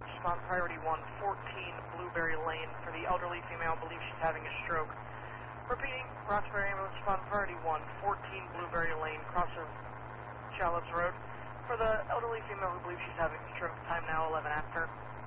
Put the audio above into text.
Respond priority 114 Blueberry Lane for the elderly female. Believe she's having a stroke. Repeating, Roxbury ambulance, respond priority 114 Blueberry Lane, cross of Chalobs Road. For the elderly female who believes she's having a stroke, time now 11 after.